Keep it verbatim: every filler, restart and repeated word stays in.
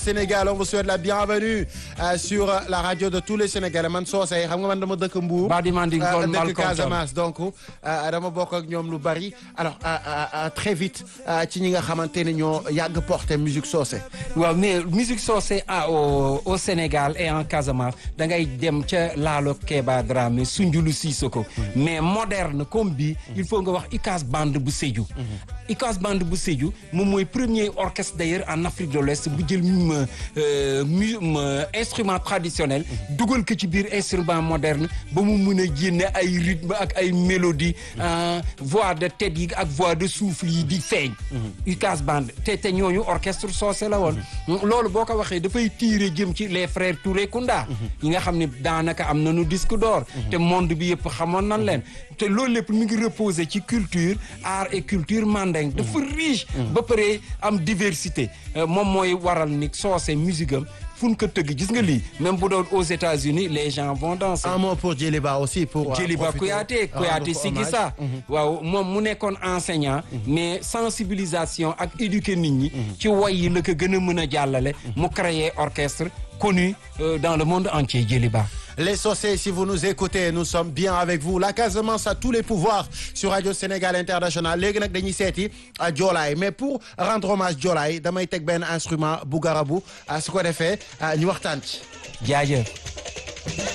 Sénégal, on vous souhaite la bienvenue euh, sur la radio de tous les Sénégalais man Socé xam nga man dama dëkk Mbour dëkk Casamance donc dama bokk ak ñoom lu bari alors très vite ci ñi nga xamante ne ñoo yàgg porter musique Socé. waaw mais musique Socé ah au au Sénégal et en Casamance da ngay dem ca Lalo Kéba Dramé Sunjulu Sissoko mais moderne comme bi il faut nga wax U C A S Band bu Sédhiou. U C A S Band bu Sédhiou moom mooy premier orchestre d'ailleurs en Afrique de l'Ouest bu jël Euh, mu euh, instrument traditionnel dugal ko ci biir instrument moderne ba mu mën a génne ay rythme ak ay mélodie euh, voix de tête yi ak voix de souffle yi di feeñ U C A S Band te te ñooñu orchestre Socé la woon loolu boo ko waxee dafay tiire jëm ci les frères Touré Kunda yi nga xam ne daanaka am nañu disque d'or te monde bi yëpp xamoon nañ leen te loolu lépp mi ngi reposer ci culture art et culture mandingue dafa riche ba pare am diversité moom mooy waral ni Socé musique am fu ñu ko tëgg gis nga lii même bu doon aux États-Unis les gens vont danser. un mot pour Djeliba aussi pour. Djeliba Kouyaté Kouyaté Sikissa waaw moom mu nekkoon enseignant. mais sensibilisation ak éduquer nit ñi. ci way yi la ko gën a mën a jàllale. mu créer orchestre connu euh, dans le monde entier Djeliba. Les Socé, si vous nous écoutez, nous sommes bien avec vous. La Casamance a tous les pouvoirs sur Radio Sénégal International. léegi nag dañuy seeti à Jolaay mais pour rendre hommage Jolaay damay teg benn instrument bu garabu su ko defee ñu waxtaan ci. jaajëf.